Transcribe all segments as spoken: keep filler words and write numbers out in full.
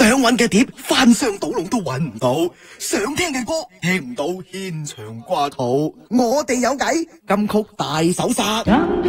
想揾嘅碟翻箱倒籠都揾唔到，想聽嘅歌聽唔到，牽腸掛肚。我哋有計，金曲大搜殺。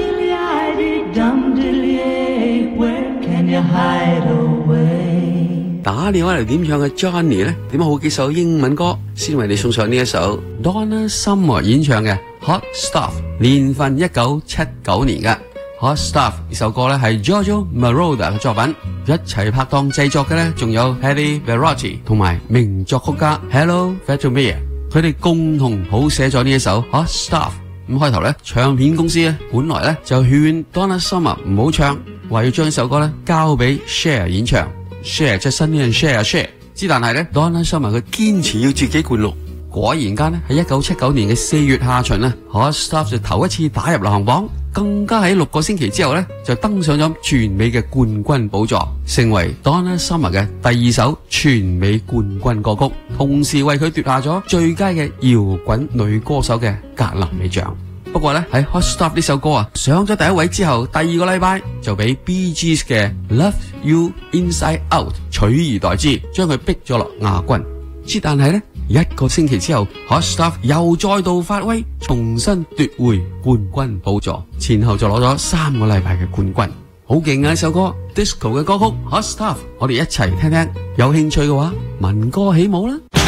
打電話嚟點唱嘅 Johnny 呢，點好幾首英文歌，先為你送上呢一首 Donna Summer 演唱嘅 Hot Stuff， 年份一九七九年嘅 Hot Stuff 呢首歌呢係 Giorgio Moroder 嘅作品，一齊拍檔製作嘅呢仲有 Harry Belafonte 同埋名作曲家 Hello Fatmir， 佢哋共同譜寫咗呢一首 Hot Stuff。咁開頭呢，唱片公司呢本來呢就勸 Donna Summer 唔好唱，話要將呢首歌呢交俾 Cher 演唱。share 即係新人 share share， 之但係咧 Donna Summer 佢堅持要自己灌錄，果然間咧喺一九七九年嘅四月下旬啊 ，Hot Stuff 就頭一次打入流行榜，更加喺六個星期之後咧就登上咗全美嘅冠軍寶座，成為 Donna Summer 嘅第二首全美冠軍歌曲，同時為佢奪下咗最佳嘅搖滾女歌手嘅格林美獎。不過咧喺 Hot Stuff 呢首歌啊上咗第一位之後，第二個禮拜就俾 Bee Gees 嘅 Love You Inside Out 取而代之，將佢逼咗落亞軍。之但係咧一個星期之後 Hot Stuff 又再度發威，重新奪回冠軍寶座，前後就攞咗三個禮拜嘅冠軍，好勁啊！呢首歌 Disco 嘅歌曲 Hot Stuff， 我哋一齊聽聽，有興趣嘅話聞歌起舞啦。